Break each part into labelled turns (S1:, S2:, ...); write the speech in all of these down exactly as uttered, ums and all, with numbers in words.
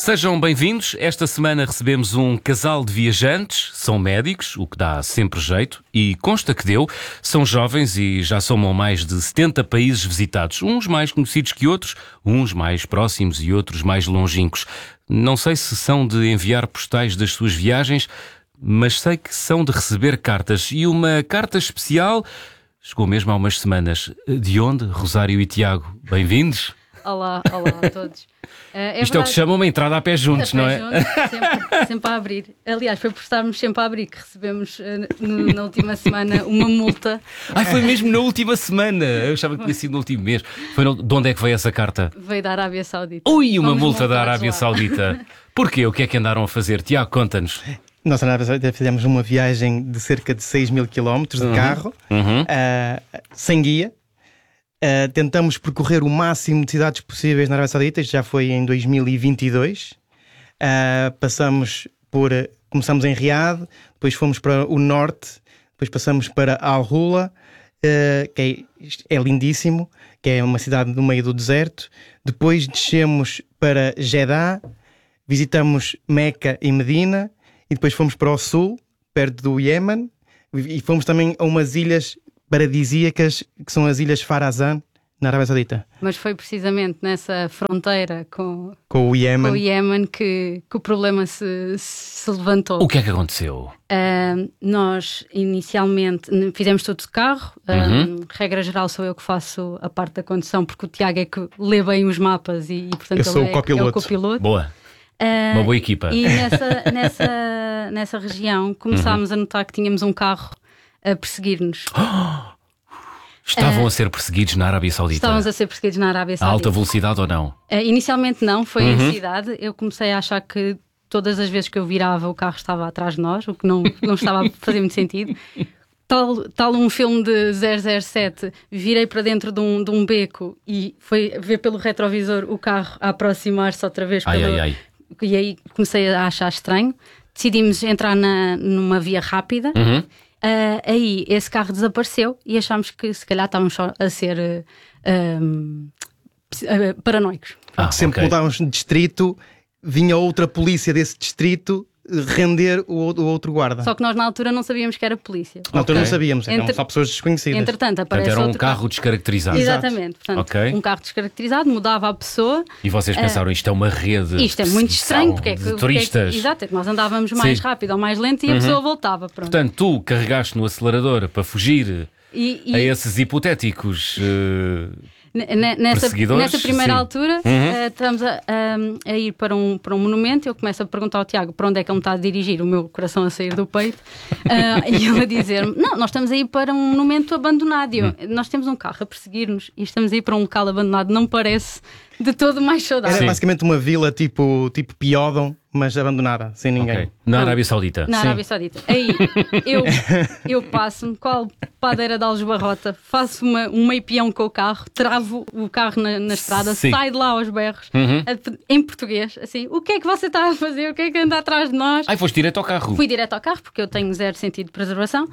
S1: Sejam bem-vindos. Esta semana recebemos um casal de viajantes, são médicos, o que dá sempre jeito, e consta que deu. São jovens e já somam mais de setenta países visitados, uns mais conhecidos que outros, uns mais próximos e outros mais longínquos. Não sei se são de enviar postais das suas viagens, mas sei que são de receber cartas, e uma carta especial chegou mesmo há umas semanas. De onde? Rosário e Tiago, bem-vindos.
S2: Olá, olá a todos. Uh,
S1: é Isto verdade, é o que chamam uma entrada a pé juntos, a pé não é?
S2: Juntos, sempre, sempre a abrir. Aliás, foi por estarmos sempre a abrir que recebemos uh, no, na última semana uma multa.
S1: Ai, foi mesmo na última semana. Eu achava que tinha sido no último mês. Foi no... De onde é que veio essa carta?
S2: Veio da Arábia Saudita.
S1: Ui, uma Vamos multa da Arábia Saudita. Porquê? O que é que andaram a fazer? Tiago, conta-nos.
S3: Nós na Arábia Saudita fizemos uma viagem de cerca de seis mil quilómetros de uhum. carro, uhum. Uh, sem guia. Uh, tentamos percorrer o máximo de cidades possíveis na Arábia Saudita. Isto já foi em dois mil e vinte e dois. Uh, passamos por... Começamos em Riad, depois fomos para o norte, depois passamos para Al-Hula, uh, que é, é lindíssimo, que é uma cidade no meio do deserto. Depois descemos para Jeddah, visitamos Meca e Medina, e depois fomos para o sul, perto do Iémen, e fomos também a umas ilhas paradisíacas, que são as Ilhas Farazan, na Arábia Saudita.
S2: Mas foi precisamente nessa fronteira com,
S3: com o Iémen,
S2: com o Iémen que, que o problema se, se levantou.
S1: O que é que aconteceu?
S2: Uh, nós inicialmente fizemos tudo de carro.
S1: Uhum.
S2: Uh, regra geral sou eu que faço a parte da condução, porque o Tiago é que lê bem os mapas e, e portanto,
S3: eu sou
S2: ele
S3: o copiloto.
S2: É, é o copiloto.
S1: Boa.
S2: Uh,
S1: Uma boa equipa.
S2: E nessa, nessa, nessa região começámos uhum. a notar que tínhamos um carro a perseguir-nos.
S1: Oh! Estavam uh, a ser perseguidos na Arábia Saudita?
S2: Estávamos a ser perseguidos na Arábia Saudita.
S1: A alta velocidade ou não?
S2: Uh, inicialmente não, foi
S1: uhum.
S2: em cidade. Eu comecei a achar que todas as vezes que eu virava o carro estava atrás de nós, o que não, não estava a fazer muito sentido. Tal, tal um filme de zero zero sete, virei para dentro de um, de um beco e foi ver pelo retrovisor o carro a aproximar-se outra vez.
S1: Ai,
S2: pelo...
S1: ai, ai.
S2: E aí comecei a achar estranho. Decidimos entrar na, numa via rápida.
S1: Uhum.
S2: Uh, aí esse carro desapareceu e achámos que se calhar estávamos só a ser uh, um, uh, paranoicos.
S3: Ah, sempre okay. que mudávamos de distrito, vinha outra polícia desse distrito render o, o outro guarda.
S2: Só que nós na altura não sabíamos que era polícia.
S3: Na altura
S1: okay.
S3: não sabíamos, eram Entre... só pessoas desconhecidas.
S2: Entretanto, aparece
S1: Portanto, era um
S2: outro
S1: carro,
S2: carro
S1: descaracterizado.
S2: Exatamente. Portanto,
S1: okay.
S2: um carro descaracterizado, mudava a pessoa.
S1: E vocês pensaram, uh, isto é uma rede
S2: Isto é muito estranho, porque é que,
S1: de turistas.
S2: Porque é que, exato, nós andávamos mais Sim. rápido ou mais lento e a uhum. pessoa voltava. Pronto.
S1: Portanto, tu carregaste no acelerador para fugir
S2: e, e...
S1: a esses hipotéticos... Uh...
S2: Nessa, nessa primeira
S1: Sim.
S2: altura,
S1: uhum.
S2: uh, estamos a, a, a ir para um, para um monumento. Eu começo a perguntar ao Tiago para onde é que ele me está a dirigir, o meu coração a sair do peito, uh, e ele a dizer-me: não, nós estamos a ir para um monumento abandonado. Eu,
S1: uhum.
S2: Nós temos um carro a perseguir-nos e estamos a ir para um local abandonado. Não parece de todo mais saudável.
S3: Era basicamente uma vila tipo, tipo Piódon, mas abandonada, sem ninguém.
S1: Okay. Na Arábia Saudita.
S2: Na
S3: Sim.
S2: Arábia Saudita. Aí eu, eu passo-me, qual padeira de aljubarrota, faço uma, um meio peão com o carro, travo o carro na, na estrada,
S1: Sim.
S2: saio de lá aos berros,
S1: uhum.
S2: a, em português, assim: o que é que você está a fazer? O que é que anda atrás de nós?
S1: Ai, foste direto ao carro.
S2: Fui direto ao carro, porque eu tenho zero sentido de preservação.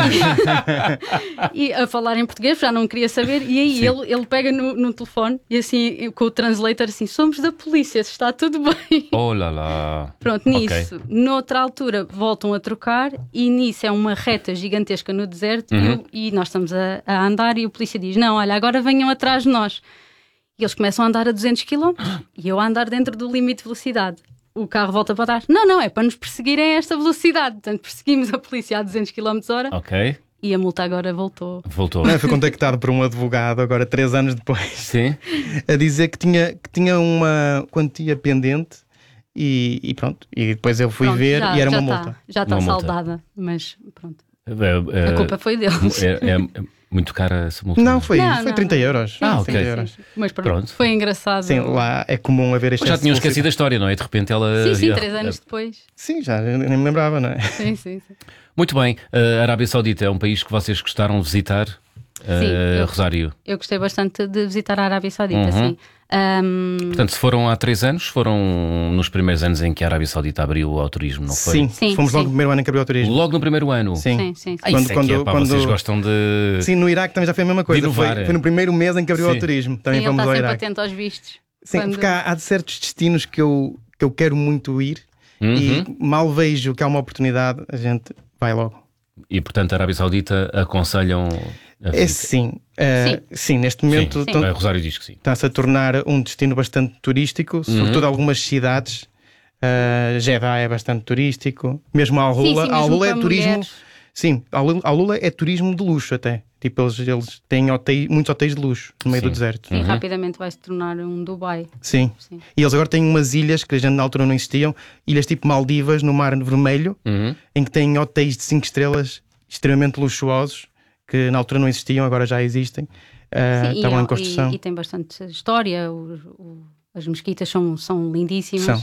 S2: E a falar em português, já não queria saber. E aí ele, ele pega no, no telefone e assim, com o translator, assim: somos da polícia, está tudo bem.
S1: Oh lá lá.
S2: Pronto, nisso, okay. noutra altura voltam a trocar e nisso é uma reta gigantesca no deserto uhum. e, eu, e nós estamos a, a andar e o polícia diz: não, olha, agora venham atrás de nós. E eles começam a andar a duzentos quilómetros e eu a andar dentro do limite de velocidade. O carro volta para trás: não, não, é para nos perseguirem a esta velocidade. Portanto, perseguimos a polícia a duzentos quilómetros hora.
S1: Ok.
S2: E a multa agora voltou.
S1: Voltou.
S3: Não, foi contactado por um advogado, agora três anos depois,
S1: Sim.
S3: a dizer que tinha, que tinha uma quantia pendente e, e pronto. E depois eu fui
S2: pronto,
S3: ver
S2: já,
S3: e era
S2: já
S3: uma
S2: tá,
S3: multa.
S2: Já está saldada, multa. Mas pronto. É, é, a culpa foi deles.
S1: É, é, é muito cara essa multa?
S3: Não, foi,
S2: não,
S3: foi
S2: não,
S3: trinta euros.
S2: Sim,
S1: ah, ok.
S2: Sim, sim, sim. Mas pronto, pronto, foi engraçado.
S3: Sim, lá é comum haver este.
S1: Já tinham esquecido a história, não é? De repente ela.
S2: Sim, sim, três anos depois.
S3: Sim, já nem me lembrava, não é?
S2: Sim, sim, sim.
S1: Muito bem, a Arábia Saudita é um país que vocês gostaram de visitar?
S2: Sim,
S1: uh,
S2: eu,
S1: Rosário.
S2: Eu gostei bastante de visitar a Arábia Saudita,
S1: uhum.
S2: sim. Um...
S1: Portanto, se foram há três anos, foram nos primeiros anos em que a Arábia Saudita abriu ao turismo, não foi?
S3: Sim,
S2: sim
S3: fomos
S2: sim.
S3: logo no primeiro ano em que abriu ao turismo.
S1: Logo no primeiro ano?
S3: Sim,
S2: sim, sim, sim.
S1: Ah,
S3: quando,
S1: isso é
S3: quando,
S1: que é, pá,
S3: quando...
S1: vocês gostam de...
S3: Sim, no Iraque também já foi a mesma coisa. Foi, foi no primeiro mês em que abriu
S1: sim.
S3: ao turismo. Também
S2: sim,
S3: fomos
S2: ele
S3: ao
S2: está
S3: Iraque.
S2: sempre atento aos vistos.
S3: Sim,
S2: quando...
S3: porque há, há certos destinos que eu, porque eu quero muito ir,
S1: Uhum.
S3: e mal vejo que há uma oportunidade, a gente vai logo.
S1: E portanto a Arábia Saudita aconselham a
S3: É
S1: visita?
S3: sim, uh, sim. sim, neste momento
S1: Sim.
S3: tão-
S1: A Rosário diz que sim.
S3: está-se a tornar um destino bastante turístico, sobretudo algumas cidades. Uh, Jeddah é bastante turístico, mesmo Al
S2: Sim,
S3: Hula.
S2: sim,
S3: Al
S2: mesmo
S3: Hula é
S2: para
S3: turismo.
S2: mulheres.
S3: Sim, Al Al Hula é turismo de luxo até. Tipo, eles, eles têm hotéis, muitos hotéis de luxo no meio
S1: Sim.
S3: do deserto.
S2: Sim, rapidamente vai se tornar um Dubai.
S3: Sim.
S2: Sim.
S3: E eles agora têm umas ilhas que a gente na altura não existiam, ilhas tipo Maldivas, no Mar Vermelho,
S1: Uhum.
S3: em que têm hotéis de cinco estrelas extremamente luxuosos, que na altura não existiam, agora já existem. Uh,
S2: Sim,
S3: estavam
S2: e,
S3: em construção.
S2: e, e tem bastante história. O, o, as mesquitas são, são lindíssimas.
S3: São.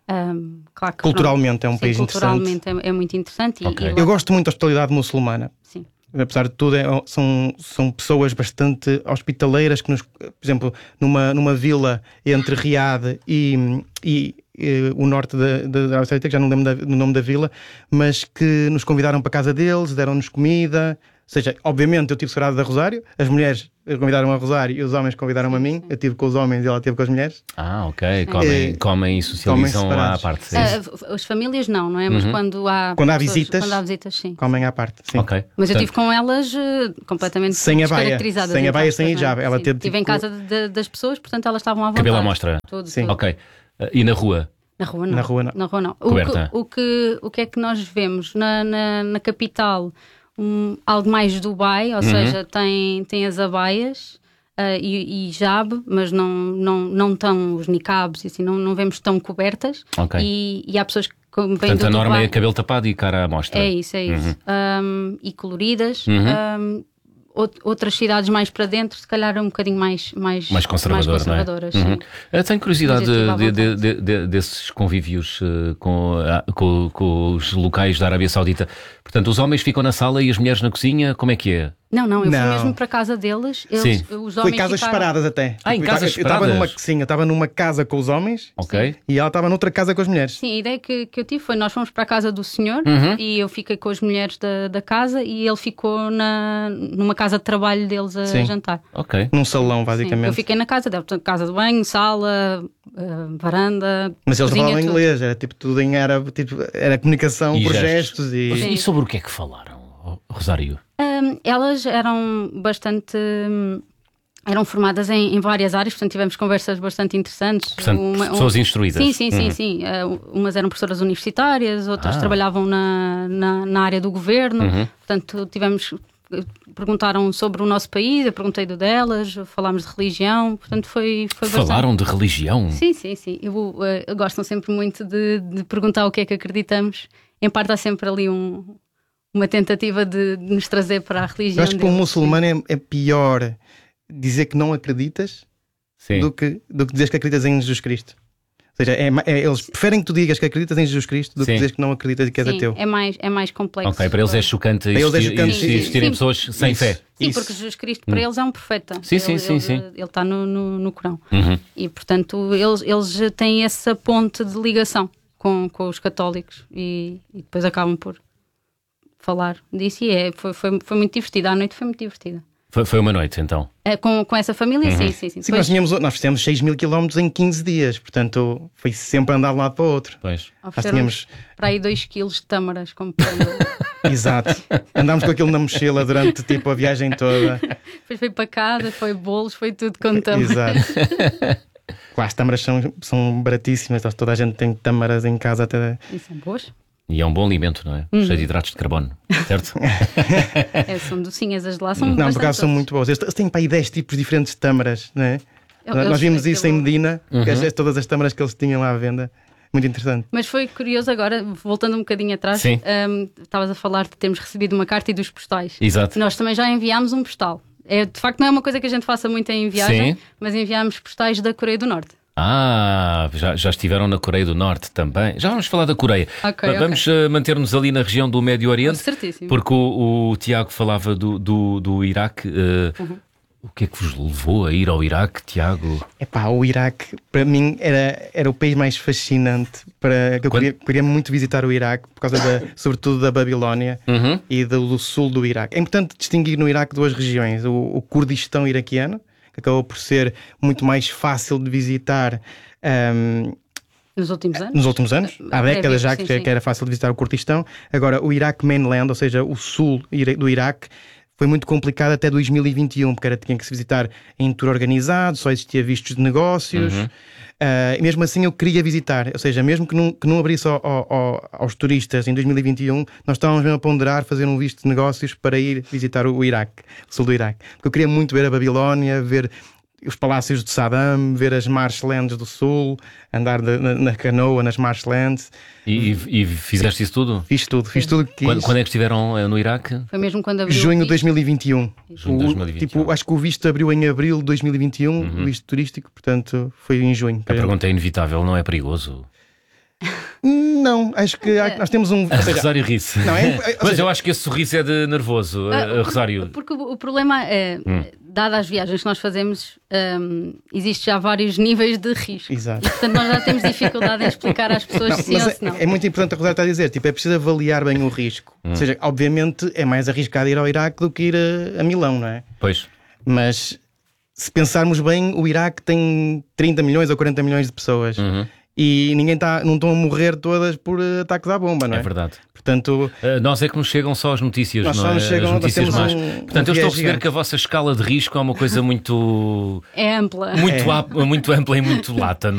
S2: Um, claro que,
S3: Culturalmente
S2: pronto,
S3: é um
S2: sim,
S3: país
S2: culturalmente é, é muito interessante. E,
S1: Ok.
S2: e lá-
S3: Eu gosto muito da hospitalidade muçulmana.
S2: Sim.
S3: Apesar de tudo, é- são, são pessoas bastante hospitaleiras que nos, por exemplo, numa, numa vila entre Riad e, e, e o norte da, da Arábia Saudita, que já não lembro da- do nome da vila, mas que nos convidaram para a casa deles, deram-nos comida. Ou seja, obviamente eu tive segurado da Rosário, as mulheres convidaram a Rosário e os homens convidaram a mim. Eu tive com os homens e ela teve com as mulheres.
S1: Ah, ok. Comem,
S3: É.
S1: comem e socializam
S3: Comem
S1: à
S3: separados.
S1: parte.
S2: Ah, as famílias não, não é? Mas quando há
S3: Quando há
S2: pessoas-
S3: visitas,
S2: quando há visitas, sim.
S3: Comem à parte. Sim.
S1: Ok.
S2: Mas eu
S1: Portanto,
S2: estive com elas eh, completamente
S3: Sem a baia.
S2: descaracterizadas.
S3: Sem a
S2: entre
S3: baia,
S2: aspas,
S3: sem
S2: não é?
S3: hijab. Ela
S2: Sim.
S3: teve,
S2: Estive em
S3: tipo-
S2: casa de- das pessoas, portanto elas estavam à vontade.
S1: cabelo à mostra.
S2: Tudo,
S3: Sim.
S2: tudo.
S1: Ok. Uh, E na rua?
S2: Na rua não.
S3: Na rua não.
S2: Na rua não. O
S1: Coberta.
S2: que, o, que, o que é que nós vemos na, na, na capital? Um, algo mais Dubai, ou
S1: Uhum.
S2: seja, tem, tem as abaias ah, e, e hijab, mas não, não, não tão os niqabs, e assim, não, não vemos tão cobertas.
S1: Ok.
S2: E, e há pessoas que vêm
S1: Portanto,
S2: do
S1: a norma
S2: Dubai.
S1: é cabelo tapado e cara à mostra.
S2: É isso, é isso. Um, e coloridas.
S1: Uhum.
S2: Um, out- outras cidades mais para dentro, se calhar um bocadinho mais, mais,
S1: Mais conservador,
S2: mais conservadoras.
S1: não é?
S2: sim.
S1: Uhum. Eu tenho curiosidade
S2: Mas eu estive à
S1: de- de-
S2: vontade.
S1: de- de- desses convívios eh, com, a- com, com os locais da Arábia Saudita. Portanto, os homens ficam na sala e as mulheres na cozinha, como é que é?
S2: Não, não, eu
S3: Não.
S2: fui mesmo para a casa deles. Eles,
S1: Sim.
S2: os
S3: Foi
S2: homens
S3: casas
S2: ficaram...
S3: separadas até.
S1: Ah, em
S3: Eu
S1: casas
S3: tava- eu estava numa,
S1: separadas?
S3: sim, eu estava numa casa com os homens
S1: Ok?
S3: e ela estava noutra casa com as mulheres.
S2: Sim, a ideia que, que eu tive foi: nós fomos para a casa do senhor
S1: Uhum.
S2: e eu fiquei com as mulheres da, da casa e ele ficou na, numa casa de trabalho deles a
S3: Sim.
S2: jantar.
S1: Ok.
S3: Num salão,
S2: Sim,
S3: basicamente.
S2: eu fiquei na casa dele, portanto, casa de banho, sala, eh, varanda.
S3: Mas eles
S2: cozinha,
S3: falavam
S2: tudo.
S3: inglês, era tipo tudo em árabe, tipo, era comunicação
S1: E
S3: por
S1: gestos.
S3: gestos, e.
S2: Sim.
S1: E sobre o que é que falaram, Rosário?
S2: Hum, elas eram bastante. hum, Eram formadas em, em várias áreas, portanto tivemos conversas bastante interessantes.
S1: Portanto,
S2: Uma-
S1: pessoas instruídas.
S2: Sim, sim, sim,
S1: Uhum.
S2: sim. Uh, umas eram professoras universitárias, outras
S1: Ah.
S2: trabalhavam na, na, na área do governo.
S1: Uhum.
S2: Portanto, tivemos. Perguntaram sobre o nosso país, eu perguntei do delas, falámos de religião, portanto foi, foi bastante.
S1: Falaram de religião?
S2: Sim, sim, sim. Eu, uh, gostam sempre muito de, de perguntar o que é que acreditamos. Em parte há sempre ali um, uma tentativa de, de nos trazer para a religião.
S3: Eu acho que para um
S2: deles.
S3: muçulmano é, é pior dizer que não acreditas
S1: Sim.
S3: do que, do que dizer que acreditas em Jesus Cristo. Ou seja, é ma- é- eles preferem que tu digas que acreditas em Jesus Cristo do
S1: Sim.
S3: que dizeres que não acreditas e que és
S2: Sim,
S3: ateu.
S2: é mais, é mais complexo.
S1: Ok, para eles é chocante
S3: Para eles é
S1: existir-
S3: chocante,
S1: existir-
S3: sim,
S1: existirem
S2: sim.
S1: pessoas sem
S3: Isso.
S1: fé.
S2: Sim,
S3: Isso.
S2: porque Jesus Cristo para eles é um profeta.
S1: Sim, sim,
S2: ele,
S1: sim,
S2: ele,
S1: sim.
S2: Ele está no, no, no Corão.
S1: Uhum.
S2: E, portanto, eles, eles têm essa ponte de ligação com, com os católicos e, e depois acabam por falar disso. E é, foi, foi, foi muito divertida. A noite foi muito divertida.
S1: Foi, foi uma noite, então.
S2: É, com, com essa família, sim, sim, sim.
S3: Sim,
S2: Depois-
S3: nós, tínhamos, nós fizemos seis mil quilómetros em quinze dias, portanto foi sempre andar de um lado para o outro.
S1: Pois.
S3: Nós
S2: ofereceram
S3: tínhamos.
S2: para aí dois quilos de tâmaras como prenda.
S3: Exato. Andámos com aquilo na mochila durante tipo a viagem toda.
S2: Depois foi para casa, foi bolos, foi tudo com tâmaras.
S3: Exato. Claro, as tâmaras são, são baratíssimas, toda a gente tem tâmaras em casa até.
S2: E são boas.
S1: E é um bom alimento, não é?
S2: Uhum.
S1: Cheio de hidratos de carbono, certo?
S2: É, são docinhas, as de lá são
S3: Não, por
S2: bastante
S3: acaso são
S2: doces.
S3: muito boas. Eles eles têm para aí dez tipos diferentes de tâmaras, não é?
S2: Eu-
S3: Nós
S2: eles-
S3: vimos isso em
S2: aquilo-
S3: Medina,
S1: Uhum.
S3: que as- todas as tâmaras que eles tinham lá à venda. Muito interessante.
S2: Mas foi curioso agora, voltando um bocadinho atrás,
S1: Sim.
S2: hum, estavas a falar de termos recebido uma carta e dos postais.
S1: Exato.
S2: Nós também já enviámos um postal. É, de facto, não é uma coisa que a gente faça muito em viagem,
S1: Sim.
S2: mas enviámos postais da Coreia do Norte.
S1: Ah, já, já estiveram na Coreia do Norte também. Já vamos falar da Coreia.
S2: Ok, ok.
S1: Vamos eh, manter-nos ali na região do Médio Oriente,
S2: Certíssimo.
S1: porque o, o Tiago falava do, do, do Iraque. eh,
S2: Uhum.
S1: O que é que vos levou a ir ao Iraque, Tiago?
S3: Epá, o Iraque, para mim, era, era o país mais fascinante. Para, que eu
S1: Quando-
S3: queria, queria muito visitar o Iraque, por causa, da, sobretudo, da Babilónia
S1: Uhum.
S3: e do, do sul do Iraque. É importante distinguir no Iraque duas regiões. O, o Kurdistão iraquiano, que acabou por ser muito mais fácil de visitar. ahm,
S2: Nos últimos anos?
S3: Nos últimos anos, há
S2: É,
S3: décadas já
S2: sim,
S3: que,
S2: sim.
S3: que era fácil de visitar o Kurdistão. Agora, o Iraque Mainland, ou seja, o sul do Iraque, foi muito complicado até dois mil e vinte e um, porque era, tinha que se visitar em tour organizado, só existia vistos de negócios.
S1: Uhum.
S3: Uh, e mesmo assim eu queria visitar, ou seja, mesmo que não, que não abrisse ao, ao, aos turistas em dois mil e vinte e um, nós estávamos mesmo a ponderar fazer um visto de negócios para ir visitar o Iraque, o sul do Iraque. Porque eu queria muito ver a Babilónia, ver os palácios de Saddam, ver as marshlands do sul, andar de, na, na canoa nas marshlands.
S1: E, e, e fizeste isso tudo?
S3: Fiz tudo, fiz tudo que
S1: Quando,
S3: quis.
S1: quando é que estiveram eh, no Iraque?
S2: Foi mesmo quando abriu
S3: Junho
S2: o
S3: de
S2: visto.
S3: dois mil e vinte e um.
S1: Junho de dois mil e
S3: O-
S1: vinte e um.
S3: tipo, acho que o visto abriu em abril de dois mil e vinte e um,
S1: Uhum.
S3: o visto turístico, portanto foi em junho.
S1: A pergunta é inevitável, não é perigoso?
S3: Não, acho que há- nós temos um. ou seja,
S1: Rosário ri-se.
S3: não, é, ou
S1: Mas
S3: seja,
S1: eu acho que esse sorriso é de nervoso,
S2: Ah,
S1: eh, Rosário.
S2: Porque o, o problema é,
S1: Hum.
S2: dadas as viagens que nós fazemos, hum, existe já vários níveis de risco.
S3: Exato.
S2: E portanto nós já temos dificuldade em explicar às pessoas
S3: Não,
S2: se sim
S3: mas
S2: ou
S3: é,
S2: se não.
S3: é muito importante a Rosário está a dizer, tipo, é preciso avaliar bem o risco.
S1: Hum.
S3: Ou seja, obviamente é mais arriscado ir ao Iraque do que ir a, a Milão, não é?
S1: Pois.
S3: Mas se pensarmos bem, o Iraque tem trinta milhões ou quarenta milhões de pessoas.
S1: Uhum.
S3: E ninguém está, não estão a morrer todas por eh, ataques à bomba, não é?
S1: É verdade.
S3: Portanto,
S1: Uh, nós é que nos chegam só as notícias,
S3: Nós
S1: não
S3: só
S1: é?
S3: nos chegam-
S1: as
S3: nós
S1: notícias
S3: temos
S1: más.
S3: um-
S1: Portanto,
S3: um
S1: eu estou a
S3: viés
S1: perceber
S3: gigante.
S1: que a vossa escala de risco é uma coisa muito,
S2: É ampla.
S1: muito,
S3: É.
S1: ap- muito ampla e muito lata, não é?